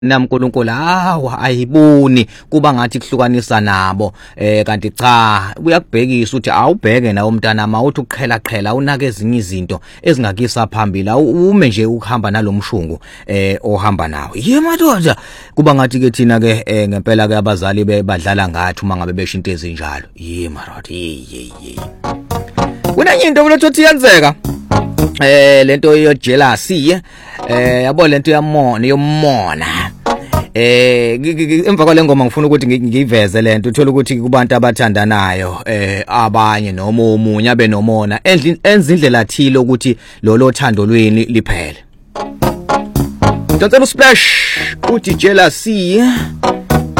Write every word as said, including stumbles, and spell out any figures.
naMkulunkulu hawa ayiboni kuba ngathi kuhlukanisa nabo eh kanti cha kuyakubhekisa ukuthi awubheke nawo umntana mawuthi ukuqhela qhela unake ezinye izinto ezingakisa phambili ume nje ukuhamba nalomshungu eh ohamba nawo ye madoda kuba ngathi ke thina ke eh, ngempela ke abazali bedlala ngathi uma ngabe besho into ezinjalo ye madoda ye ye kunenye into lokuthi yenzeka eh lento yo jealousy eh yabo lento yamona yomona eh emva kwale ngoma ngifuna ukuthi ngiveze lento uthola ukuthi kubantu abathandanayo eh abanye noma omunye abe nomona enzindlela thile ukuthi lolo thando lweni liphele Donselo splash uthi jealousy